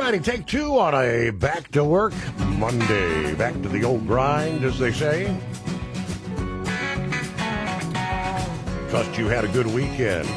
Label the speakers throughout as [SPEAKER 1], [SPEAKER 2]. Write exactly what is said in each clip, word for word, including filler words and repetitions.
[SPEAKER 1] righty, take two on a back to work Monday. Back to the old grind, as they say. Trust you had a good weekend.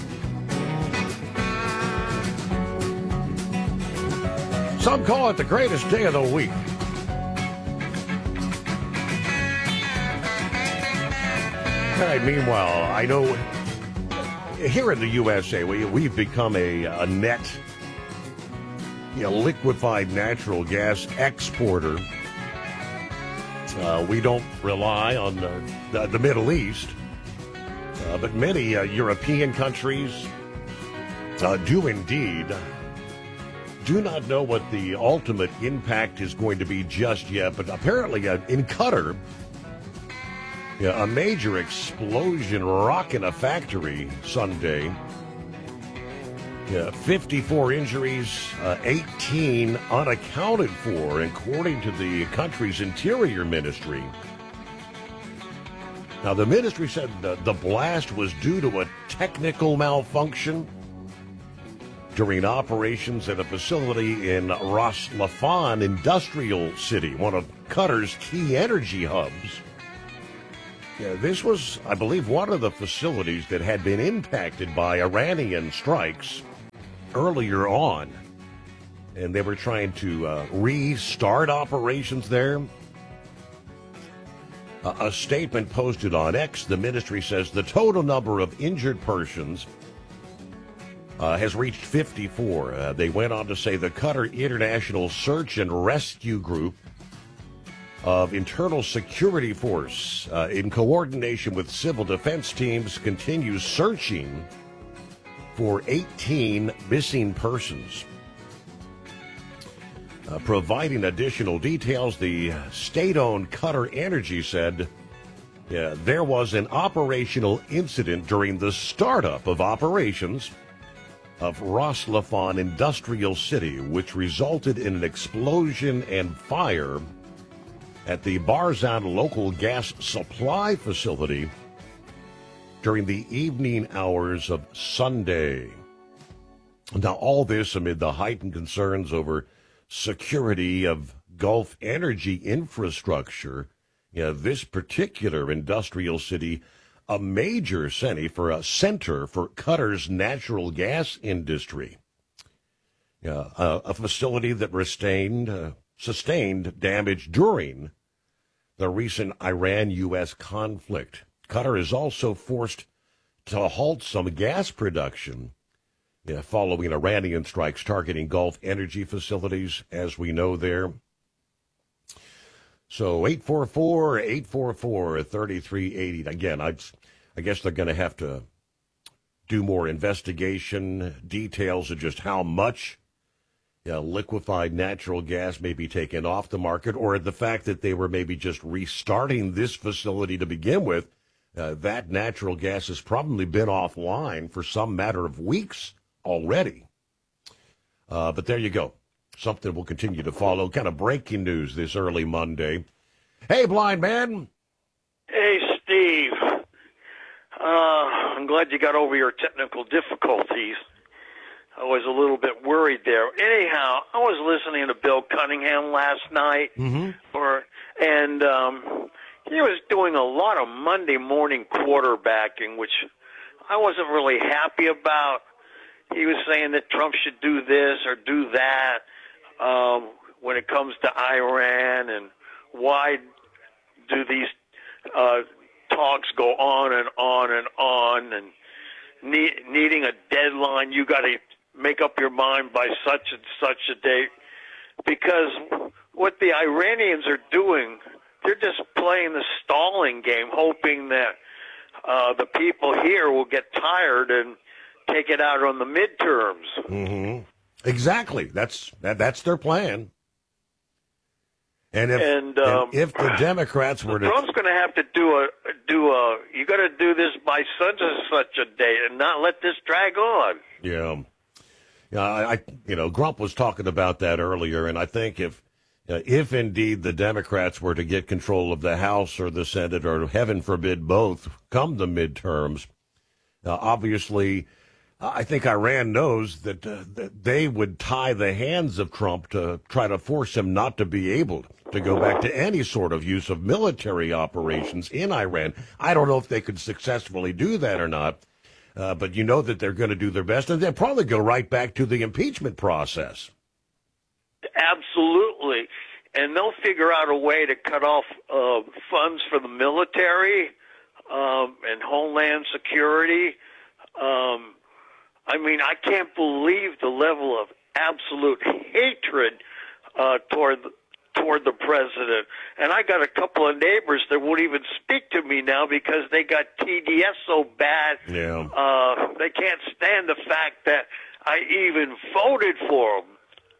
[SPEAKER 1] Some call it the greatest day of the week. All right, meanwhile, I know here in the U S A, we, we've become a, a net you know, liquefied natural gas exporter. Uh, we don't rely on the, the, the Middle East, uh, but many uh, European countries uh, do indeed do not know what the ultimate impact is going to be just yet. But apparently uh, in Qatar, yeah, a major explosion rocking a factory Sunday. Yeah, fifty-four injuries, uh, eighteen unaccounted for, according to the country's interior ministry. Now, the ministry said the, the blast was due to a technical malfunction during operations at a facility in Ras Laffan Industrial City, one of Qatar's key energy hubs. Yeah, this was, I believe, one of the facilities that had been impacted by Iranian strikes earlier on, and they were trying to uh, restart operations there. Uh, a statement posted on X, the ministry says the total number of injured persons uh, has reached fifty-four. Uh, they went on to say the Qatar International Search and Rescue Group of Internal Security Force, uh, in coordination with civil defense teams, continues searching for eighteen missing persons. Uh, providing additional details, the state-owned Qatar Energy said yeah, there was an operational incident during the startup of operations of Ras Laffan Industrial City, which resulted in an explosion and fire at the Barzan local gas supply facility during the evening hours of Sunday. Now, all this amid the heightened concerns over security of Gulf energy infrastructure. You know, this particular industrial city, a major center for a center for Qatar's natural gas industry. Yeah, a, a facility that sustained, uh, sustained damage during the recent Iran U S conflict. Qatar is also forced to halt some gas production yeah, following Iranian strikes targeting Gulf energy facilities, as we know there. So eight four four, eight four four, three three eight zero. Again, I, I guess they're going to have to do more investigation, details of just how much yeah, liquefied natural gas may be taken off the market, or the fact that they were maybe just restarting this facility to begin with. Uh, that natural gas has probably been offline for some matter of weeks already. Uh, but there you go. Something we'll continue to follow. Kind of breaking news this early Monday. Hey, blind man.
[SPEAKER 2] Hey, Steve. Uh, I'm glad you got over your technical difficulties. I was a little bit worried there. Anyhow, I was listening to Bill Cunningham last night,
[SPEAKER 1] mm-hmm.
[SPEAKER 2] or and um, he was doing a lot of Monday morning quarterbacking, which I wasn't really happy about. He was saying that Trump should do this or do that um, when it comes to Iran, and why do these uh, talks go on and on and on, and need, needing a deadline, you got to make up your mind by such and such a date, because what the Iranians are doing, they're just playing the stalling game, hoping that uh, the people here will get tired and take it out on the midterms.
[SPEAKER 1] Mm-hmm. Exactly. That's that, that's their plan. And if
[SPEAKER 2] and, um,
[SPEAKER 1] and if the Democrats were to,
[SPEAKER 2] Trump's going to have to do a do a. You got to do this by such and such a date, and not let this drag on.
[SPEAKER 1] Yeah, yeah. I, I you know, Grump was talking about that earlier, and I think if uh, if indeed the Democrats were to get control of the House or the Senate, or heaven forbid both, come the midterms, uh, obviously I think Iran knows that, uh, that they would tie the hands of Trump to try to force him not to be able to go back to any sort of use of military operations in Iran. I don't know if they could successfully do that or not, uh, but you know that they're going to do their best, and they'll probably go right back to the impeachment process.
[SPEAKER 2] Absolutely. And they'll figure out a way to cut off uh, funds for the military um, and Homeland Security. Um, I mean, I can't believe the level of absolute hatred uh, toward the, toward the president. And I got a couple of neighbors that won't even speak to me now because they got T D S so bad.
[SPEAKER 1] Yeah.
[SPEAKER 2] Uh, they can't stand the fact that I even voted for them.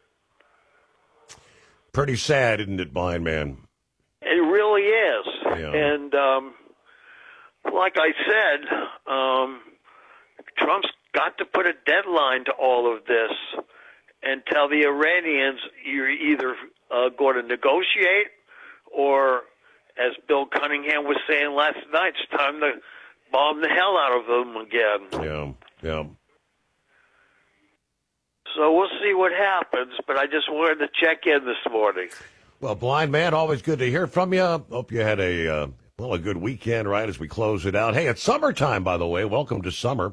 [SPEAKER 1] Pretty sad, isn't it, Blind Man?
[SPEAKER 2] It really is.
[SPEAKER 1] Yeah.
[SPEAKER 2] And um, like I said, um, Trump's got to put a deadline to all of this and tell the Iranians you're either uh, going to negotiate or, as Bill Cunningham was saying last night, it's time to bomb the hell out of them again.
[SPEAKER 1] Yeah, yeah.
[SPEAKER 2] So we'll see what happens, but I just wanted to check in this morning.
[SPEAKER 1] Well, Blind Man, always good to hear from you. Hope you had a, uh, well, a good weekend, right, as we close it out. Hey, it's summertime, by the way. Welcome to summer.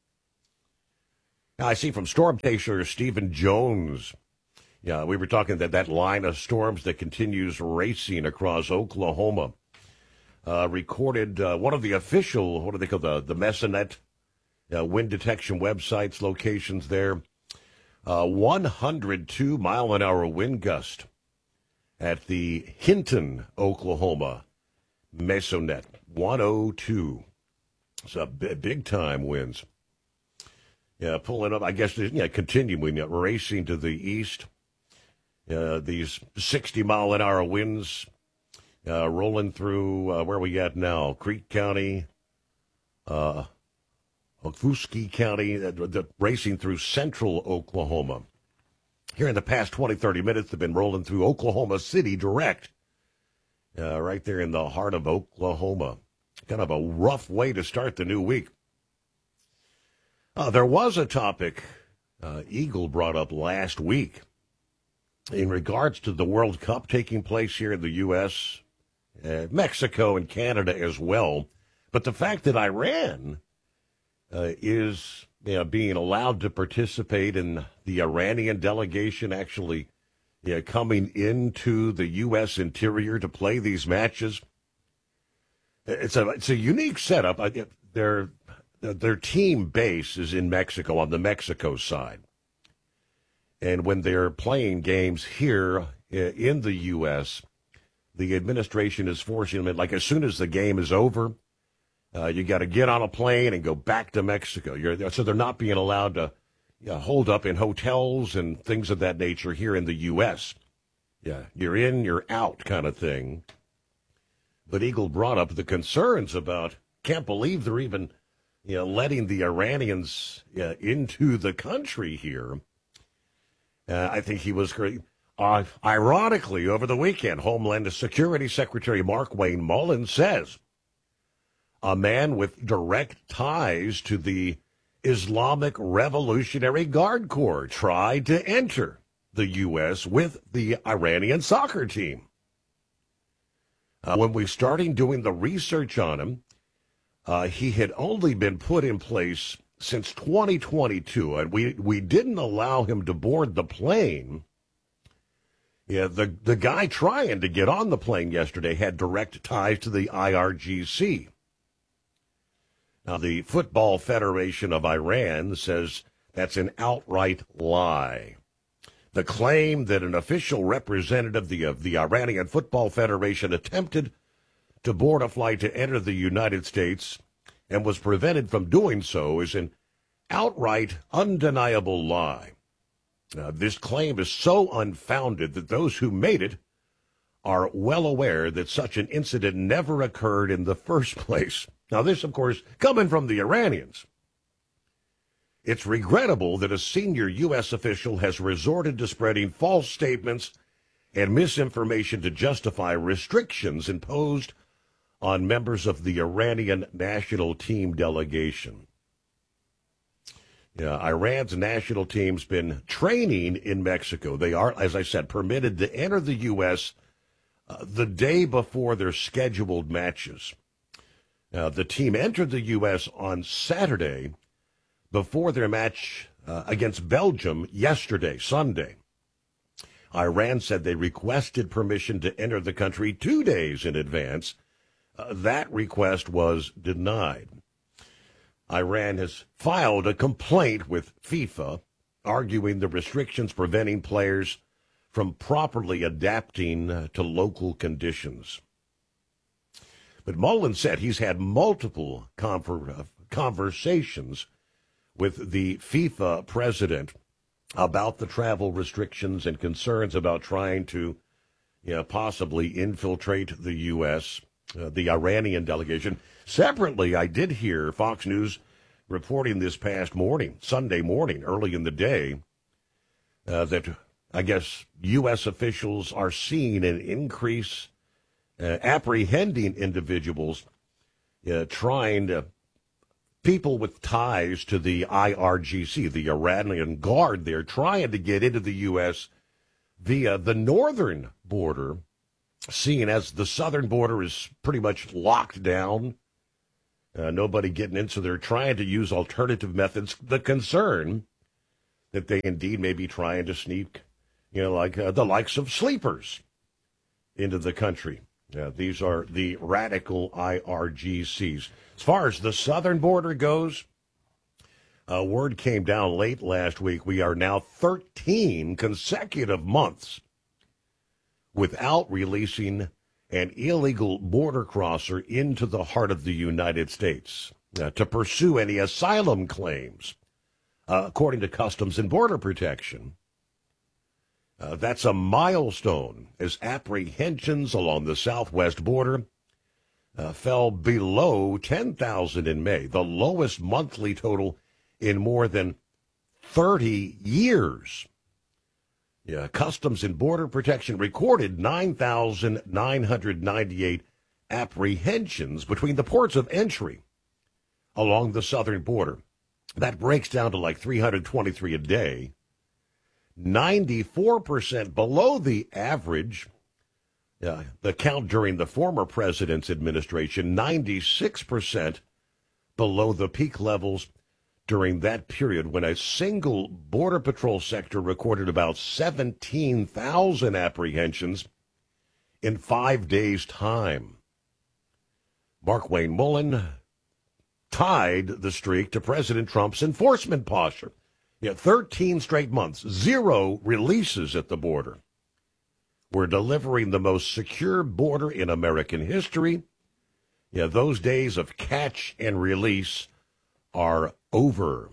[SPEAKER 1] Now, I see from Storm Chaser Stephen Jones. Yeah, we were talking that that line of storms that continues racing across Oklahoma. Uh, recorded uh, one of the official, what do they call the, the Mesonet uh, wind detection websites, locations there. Uh, one hundred two mile an hour wind gust at the Hinton, Oklahoma Mesonet. one oh two. It's a b- big time winds. Yeah, pulling up, I guess, yeah, continuing, uh, racing to the east. Uh, these sixty mile an hour winds uh, rolling through, uh, where are we at now? Creek County, uh, Okfuskee County, uh, the, racing through central Oklahoma. Here in the past twenty, thirty minutes, they've been rolling through Oklahoma City direct, uh, right there in the heart of Oklahoma. Kind of a rough way to start the new week. Uh, there was a topic uh, Eagle brought up last week in regards to the World Cup taking place here in the U S, uh, Mexico, and Canada as well. But the fact that Iran uh, is you know, being allowed to participate in the Iranian delegation actually you know, coming into the U S interior to play these matches, it's a it's a unique setup. They're Their team base is in Mexico, on the Mexico side. And when they're playing games here in the U S, the administration is forcing them, like as soon as the game is over, uh, you got to get on a plane and go back to Mexico. You're, so they're not being allowed to you know, hold up in hotels and things of that nature here in the U S. Yeah, you're in, you're out kind of thing. But Eagle brought up the concerns about, can't believe they're even you know, letting the Iranians uh, into the country here. Uh, I think he was great. Uh, ironically, over the weekend, Homeland Security Secretary Mark Wayne Mullin says a man with direct ties to the Islamic Revolutionary Guard Corps tried to enter the U S with the Iranian soccer team. Uh, when we started doing the research on him, Uh, he had only been put in place since twenty twenty-two, and we, we didn't allow him to board the plane. Yeah, the, the guy trying to get on the plane yesterday had direct ties to the I R G C. Now, the Football Federation of Iran says that's an outright lie. The claim that an official representative of the, of the Iranian Football Federation attempted to board a flight to enter the United States and was prevented from doing so is an outright, undeniable lie. Uh, this claim is so unfounded that those who made it are well aware that such an incident never occurred in the first place. Now, this, of course, coming from the Iranians. It's regrettable that a senior U S official has resorted to spreading false statements and misinformation to justify restrictions imposed on members of the Iranian national team delegation. Yeah, Iran's national team's been training in Mexico. They are, as I said, permitted to enter the U S uh, the day before their scheduled matches. Uh, the team entered the U S on Saturday before their match uh, against Belgium yesterday, Sunday. Iran said they requested permission to enter the country two days in advance. Uh, that request was denied. Iran has filed a complaint with FIFA, arguing the restrictions preventing players from properly adapting uh, to local conditions. But Mullen said he's had multiple conver- uh, conversations with the FIFA president about the travel restrictions and concerns about trying to you know, possibly infiltrate the U S, uh, the Iranian delegation. Separately, I did hear Fox News reporting this past morning, Sunday morning, early in the day, uh, that I guess U S officials are seeing an increase, uh, apprehending individuals uh, trying to, people with ties to the I R G C, the Iranian Guard, they're trying to get into the U S via the northern border, seeing as the southern border is pretty much locked down. Uh, nobody getting in, so they're trying to use alternative methods. The concern that they indeed may be trying to sneak, you know, like uh, the likes of sleepers into the country. Uh, these are the radical I R G Cs. As far as the southern border goes, uh, word came down late last week. We are now thirteen consecutive months without releasing an illegal border crosser into the heart of the United States uh, to pursue any asylum claims, uh, according to Customs and Border Protection. Uh, that's a milestone as apprehensions along the southwest border uh, fell below ten thousand in May, the lowest monthly total in more than thirty years. Yeah, Customs and Border Protection recorded nine thousand nine hundred ninety-eight apprehensions between the ports of entry along the southern border. That breaks down to like three hundred twenty-three a day, ninety-four percent below the average, uh, the count during the former president's administration, ninety-six percent below the peak levels during that period when a single Border Patrol sector recorded about seventeen thousand apprehensions in five days' time. Mark Wayne Mullen tied the streak to President Trump's enforcement posture. Yeah, thirteen straight months, zero releases at the border. We're delivering the most secure border in American history. Yeah, those days of catch and release are over.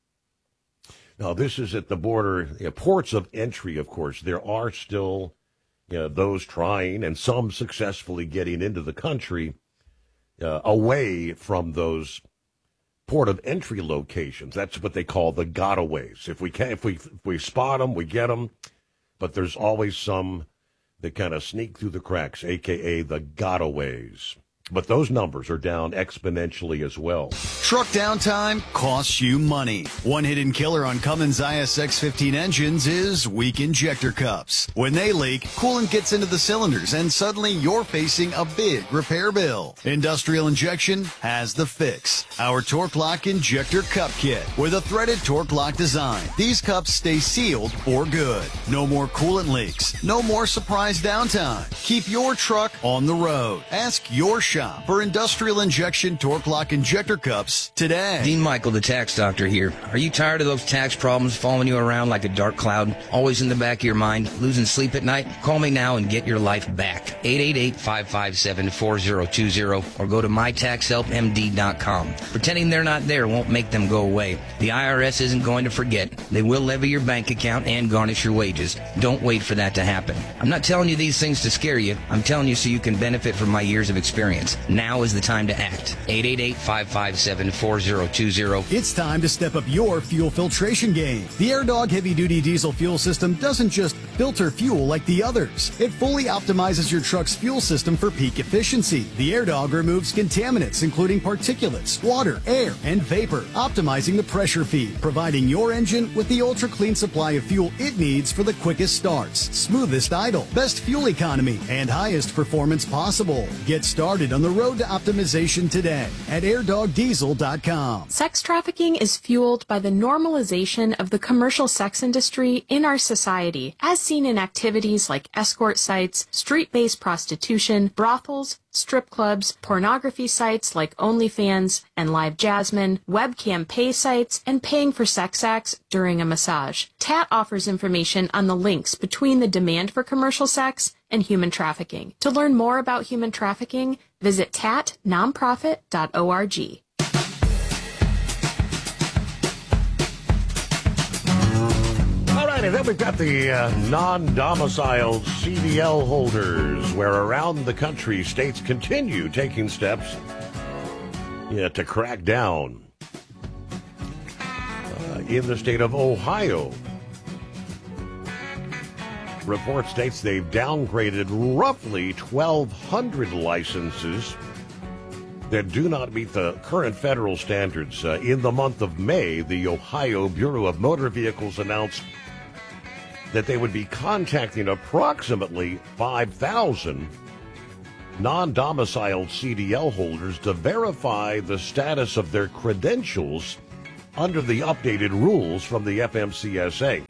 [SPEAKER 1] Now, this is at the border, you know, ports of entry, of course. There are still you know, those trying and some successfully getting into the country uh, away from those port of entry locations. That's what they call the gotaways. If we can, if we if we spot them, we get them. But there's always some that kind of sneak through the cracks, a k a the gotaways. But those numbers are down exponentially as well.
[SPEAKER 3] Truck downtime costs you money. One hidden killer on Cummins I S X fifteen engines is weak injector cups. When they leak, coolant gets into the cylinders and suddenly you're facing a big repair bill. Industrial Injection has the fix. Our Torque Lock Injector Cup Kit with a threaded Torque Lock design. These cups stay sealed for good. No more coolant leaks. No more surprise downtime. Keep your truck on the road. Ask your shop for Industrial Injection Torque Lock Injector Cups today.
[SPEAKER 4] Dean Michael, the tax doctor here. Are you tired of those tax problems following you around like a dark cloud, always in the back of your mind, losing sleep at night? Call me now and get your life back. eight eight eight, five five seven, four zero two zero or go to my tax help m d dot com. Pretending they're not there won't make them go away. The I R S isn't going to forget. They will levy your bank account and garnish your wages. Don't wait for that to happen. I'm not telling you these things to scare you. I'm telling you so you can benefit from my years of experience. emissions. Now is the time to act. eight eight eight, five five seven, four zero two zero.
[SPEAKER 3] It's time to step up your fuel filtration game. The AirDog heavy-duty diesel fuel system doesn't just filter fuel like the others. It fully optimizes your truck's fuel system for peak efficiency. The AirDog removes contaminants, including particulates, water, air, and vapor, optimizing the pressure feed, providing your engine with the ultra-clean supply of fuel it needs for the quickest starts, smoothest idle, best fuel economy, and highest performance possible. Get started on the road to optimization today at air dog diesel dot com.
[SPEAKER 5] Sex trafficking is fueled by the normalization of the commercial sex industry in our society, as seen in activities like escort sites, street-based prostitution, brothels, strip clubs, pornography sites like OnlyFans and Live Jasmine, webcam pay sites, and paying for sex acts during a massage. T A T offers information on the links between the demand for commercial sex and human trafficking. To learn more about human trafficking, visit tat nonprofit dot org.
[SPEAKER 1] All right, and then we've got the uh, non-domiciled C D L holders, where around the country, states continue taking steps yeah, to crack down. Uh, in the state of Ohio, report states they've downgraded roughly twelve hundred licenses that do not meet the current federal standards. Uh, in the month of May, the Ohio Bureau of Motor Vehicles announced that they would be contacting approximately five thousand non-domiciled C D L holders to verify the status of their credentials under the updated rules from the F M C S A.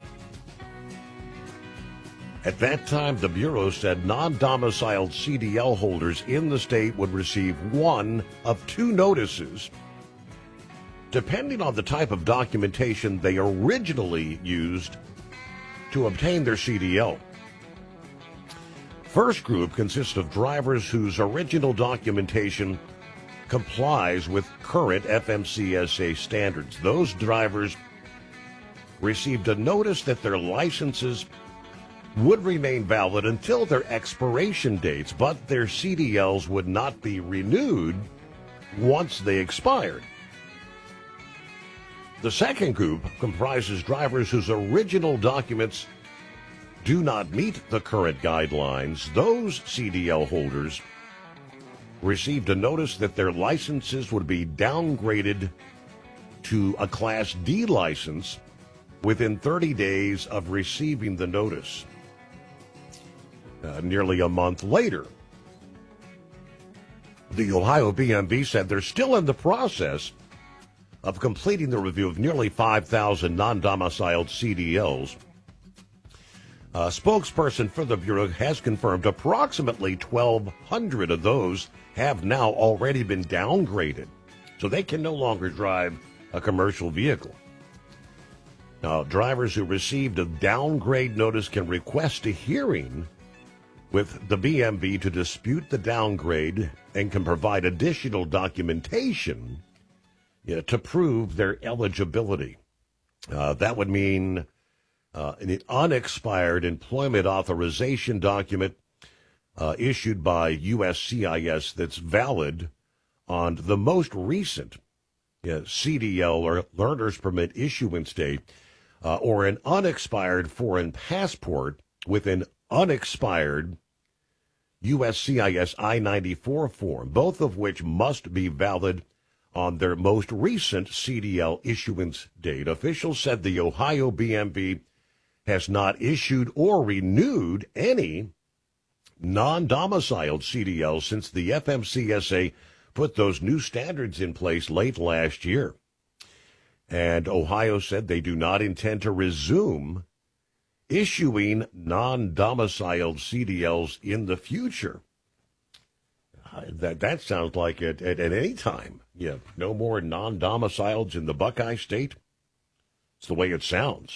[SPEAKER 1] At that time, the Bureau said non-domiciled C D L holders in the state would receive one of two notices, depending on the type of documentation they originally used to obtain their C D L. First group consists of drivers whose original documentation complies with current F M C S A standards. Those drivers received a notice that their licenses would remain valid until their expiration dates, but their C D Ls would not be renewed once they expired. The second group comprises drivers whose original documents do not meet the current guidelines. Those C D L holders received a notice that their licenses would be downgraded to a Class D license within thirty days of receiving the notice. Uh, nearly a month later, the Ohio B M V said they're still in the process of completing the review of nearly five thousand non-domiciled C D Ls. A spokesperson for the Bureau has confirmed approximately twelve hundred of those have now already been downgraded, so they can no longer drive a commercial vehicle. Now, drivers who received a downgrade notice can request a hearing with the B M V to dispute the downgrade and can provide additional documentation you know, to prove their eligibility. Uh, that would mean uh, an unexpired employment authorization document uh, issued by U S C I S that's valid on the most recent you know, C D L or learner's permit issuance date, uh, or an unexpired foreign passport with an unexpired U S C I S I ninety-four form, both of which must be valid on their most recent C D L issuance date. Officials said the Ohio B M V has not issued or renewed any non-domiciled C D Ls since the F M C S A put those new standards in place late last year. And Ohio said they do not intend to resume issuing non-domiciled C D Ls in the future. Uh, that that sounds like it at, at any time. Yeah, no more non-domiciles in the Buckeye State. It's the way it sounds.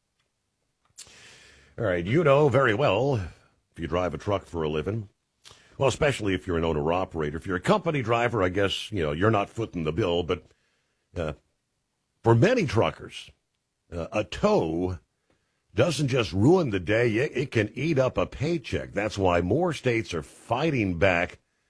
[SPEAKER 1] All right, you know very well, if you drive a truck for a living, well, especially if you're an owner-operator. If you're a company driver, I guess, you know, you're not footing the bill. But uh, for many truckers, uh, a tow doesn't just ruin the day, it, it can eat up a paycheck. That's why more states are fighting back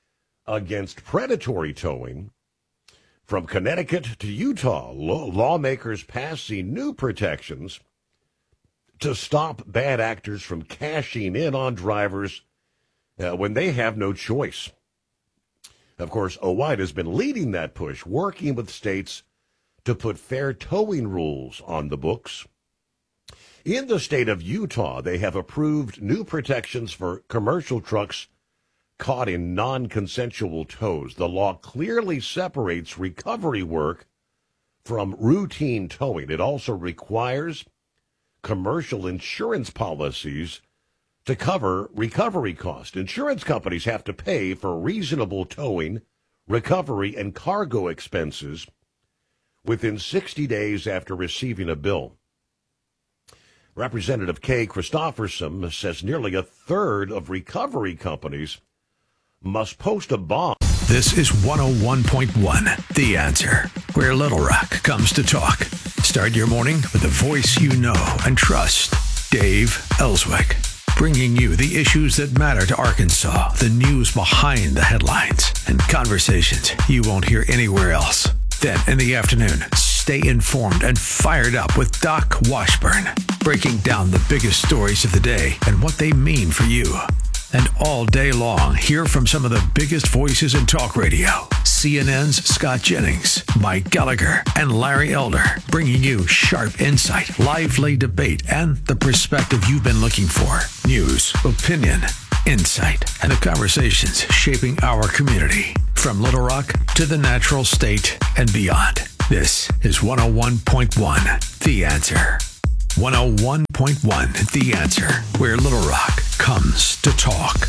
[SPEAKER 1] against predatory towing. From Connecticut to Utah, law- lawmakers passing new protections to stop bad actors from cashing in on drivers uh, when they have no choice. Of course, OWIDE has been leading that push, working with states to put fair towing rules on the books. In the state of Utah, they have approved new protections for commercial trucks caught in non-consensual tows. The law clearly separates recovery work from routine towing. It also requires commercial insurance policies to cover recovery costs. Insurance companies have to pay for reasonable towing, recovery, and cargo expenses within sixty days after receiving a bill. Representative Kay Christopherson says nearly a third of recovery companies must post a bond.
[SPEAKER 6] This is one oh one point one, The Answer, where Little Rock comes to talk. Start your morning with the voice you know and trust, Dave Ellswick, bringing you the issues that matter to Arkansas, the news behind the headlines, and conversations you won't hear anywhere else. Then in the afternoon, stay informed and fired up with Doc Washburn, breaking down the biggest stories of the day and what they mean for you. And all day long, hear from some of the biggest voices in talk radio. C N N's Scott Jennings, Mike Gallagher, and Larry Elder, bringing you sharp insight, lively debate, and the perspective you've been looking for. News, opinion, insight, and the conversations shaping our community. From Little Rock to the Natural State and beyond. This is one oh one point one, The Answer. one oh one point one, The Answer, where Little Rock comes to talk.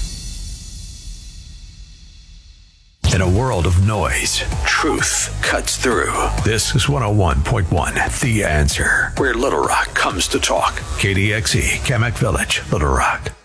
[SPEAKER 6] In a world of noise, truth cuts through. This is one oh one point one, The Answer, where Little Rock comes to talk. K D X E, Kamak Village, Little Rock.